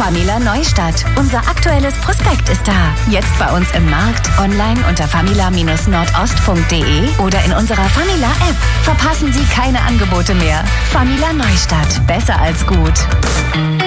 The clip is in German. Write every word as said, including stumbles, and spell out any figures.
Famila Neustadt. Unser aktuelles Prospekt ist da. Jetzt bei uns im Markt, online unter famila Bindestrich nordost punkt de oder in unserer Famila-App. Verpassen Sie keine Angebote mehr. Famila Neustadt. Besser als gut.